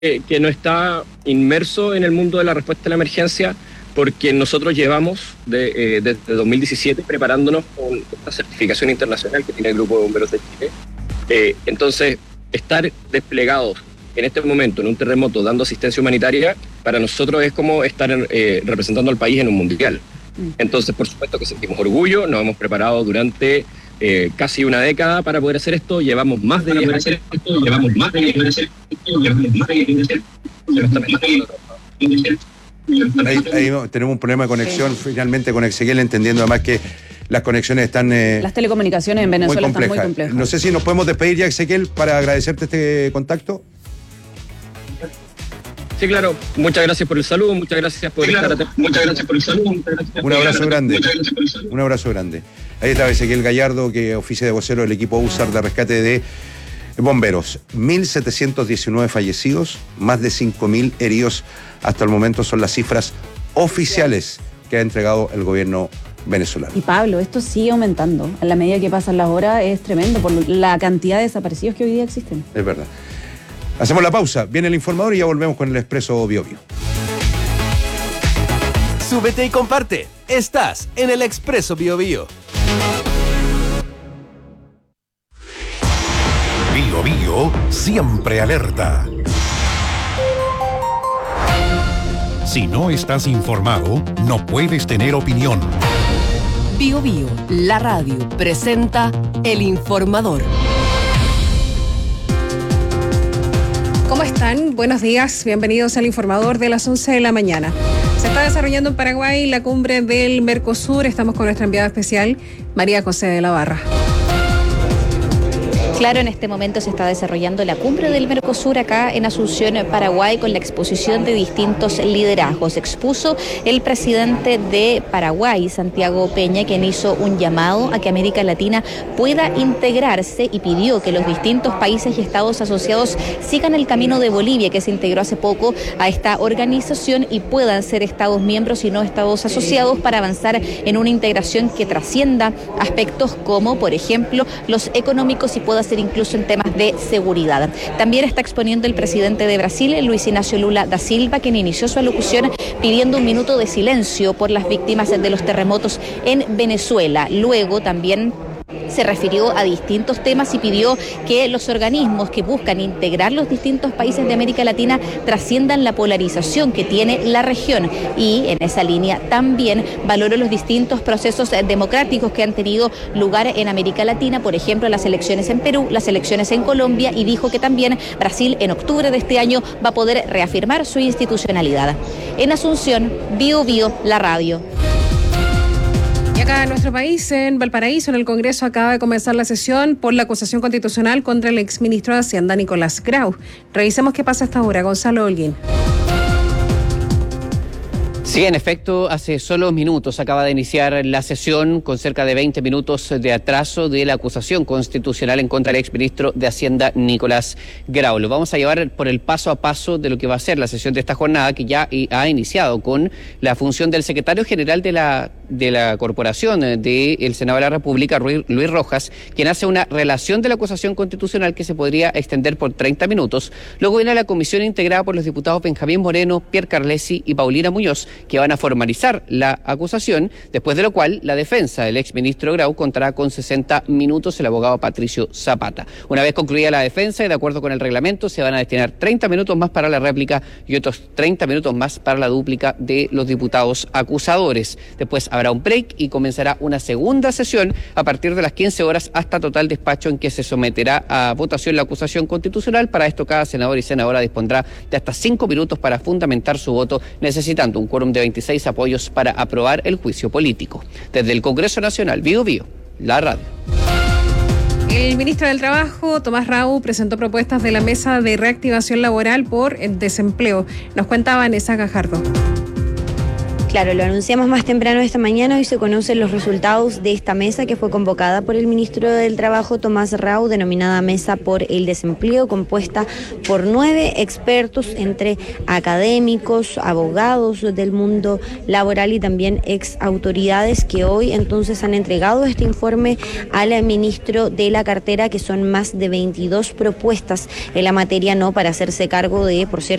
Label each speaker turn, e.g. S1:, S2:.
S1: que no está inmerso en el mundo de la respuesta a la emergencia, porque nosotros llevamos desde 2017 preparándonos con esta certificación internacional que tiene el Grupo de Bomberos de Chile. Entonces, estar desplegados en este momento en un terremoto dando asistencia humanitaria, para nosotros es como estar representando al país en un mundial. Entonces, por supuesto que sentimos orgullo, nos hemos preparado durante casi una década para poder hacer esto, llevamos más de 10 años.
S2: Ahí tenemos un problema de conexión finalmente con Exequiel, entendiendo además que las conexiones están
S3: las telecomunicaciones en Venezuela están muy complejas.
S2: No sé si nos podemos despedir ya, Exequiel, para agradecerte este contacto.
S1: Sí, claro. Muchas gracias por el saludo, muchas gracias por estar atento. Muchas gracias por el saludo.
S2: Un abrazo grande. Un abrazo grande. Ahí está Exequiel Gallardo, que oficia de vocero del equipo USAR de rescate de bomberos. 1.719 fallecidos, más de 5.000 heridos hasta el momento, son las cifras oficiales que ha entregado el gobierno venezolano.
S3: Y Pablo, esto sigue aumentando. A la medida que pasan las horas es tremendo por la cantidad de desaparecidos que hoy día existen.
S2: Es verdad. Hacemos la pausa, viene el informador y ya volvemos con el Expreso BioBio.
S4: Súbete y comparte. Estás en el Expreso BioBio.
S5: BioBio siempre alerta. Si no estás informado, no puedes tener opinión.
S6: BioBio, la radio, presenta El Informador.
S7: ¿Cómo están? Buenos días, bienvenidos al Informador de las 11 de la mañana. Se está desarrollando en Paraguay la cumbre del Mercosur. Estamos con nuestra enviada especial, María José de la Barra.
S8: Claro, en este momento se está desarrollando la cumbre del Mercosur acá en Asunción, Paraguay, con la exposición de distintos liderazgos. Expuso el presidente de Paraguay, Santiago Peña, quien hizo un llamado a que América Latina pueda integrarse y pidió que los distintos países y estados asociados sigan el camino de Bolivia, que se integró hace poco a esta organización, y puedan ser estados miembros y no estados asociados para avanzar en una integración que trascienda aspectos como, por ejemplo, los económicos y pueda ser incluso en temas de seguridad. También está exponiendo el presidente de Brasil, Luis Ignacio Lula da Silva, quien inició su alocución pidiendo un minuto de silencio por las víctimas de los terremotos en Venezuela. Luego también se refirió a distintos temas y pidió que los organismos que buscan integrar los distintos países de América Latina trasciendan la polarización que tiene la región, y en esa línea también valoró los distintos procesos democráticos que han tenido lugar en América Latina, por ejemplo las elecciones en Perú, las elecciones en Colombia, y dijo que también Brasil en octubre de este año va a poder reafirmar su institucionalidad. En Asunción, BioBio, la radio.
S7: Y acá en nuestro país, en Valparaíso, en el Congreso, acaba de comenzar la sesión por la acusación constitucional contra el exministro de Hacienda, Nicolás Grau. Revisemos qué pasa hasta ahora. Gonzalo Holguín.
S9: Sí, en efecto, hace solo minutos acaba de iniciar la sesión con cerca de 20 minutos de atraso de la acusación constitucional en contra del exministro de Hacienda, Nicolás Grau. Lo vamos a llevar por el paso a paso de lo que va a ser la sesión de esta jornada, que ya ha iniciado con la función del secretario general de la corporación del Senado de la República, Luis Rojas, quien hace una relación de la acusación constitucional que se podría extender por 30 minutos. Luego viene la comisión integrada por los diputados Benjamín Moreno, Pierre Carlesi y Paulina Muñoz, que van a formalizar la acusación, después de lo cual la defensa del exministro Grau contará con 60 minutos el abogado Patricio Zapata. Una vez concluida la defensa y de acuerdo con el reglamento, se van a destinar 30 minutos más para la réplica y otros 30 minutos más para la dúplica de los diputados acusadores. Después habrá un break y comenzará una segunda sesión a partir de las 15 horas hasta total despacho, en que se someterá a votación la acusación constitucional. Para esto, cada senador y senadora dispondrá de hasta 5 minutos para fundamentar su voto, necesitando un quórum de 26 apoyos para aprobar el juicio político. Desde el Congreso Nacional, BioBio, la radio.
S7: El ministro del Trabajo, Tomás Rau, presentó propuestas de la Mesa de Reactivación Laboral por el Desempleo. Nos cuenta Vanessa Gajardo.
S10: Claro, lo anunciamos más temprano esta mañana. Hoy se conocen los resultados de esta mesa que fue convocada por el ministro del Trabajo, Tomás Rau, denominada Mesa por el Desempleo, compuesta por 9 expertos entre académicos, abogados del mundo laboral y también ex autoridades que hoy entonces han entregado este informe al ministro de la cartera, que son más de 22 propuestas en la materia, no para hacerse cargo de, por cierto,